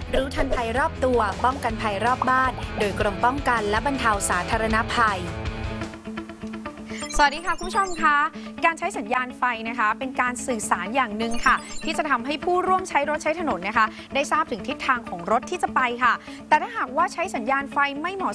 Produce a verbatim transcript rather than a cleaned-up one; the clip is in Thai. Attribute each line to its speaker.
Speaker 1: รู้ทันภัยรอบตัวป้องกันภัยรอบบ้านโดยกรมป้องกันและบรรเทาสาธารณภัย
Speaker 2: สวัสดีค่ะคุณผู้ชมคะการใช้สัญญาณไฟนะคะเป็นการสื่อสารอย่างหนึ่งค่ะที่จะทำให้ผู้ร่วมใช้รถใช้ถนนนะคะได้ทราบถึงทิศทางของรถที่จะไปค่ะแต่ถ้าหากว่าใช้สัญญาณไฟไม่เหมาะ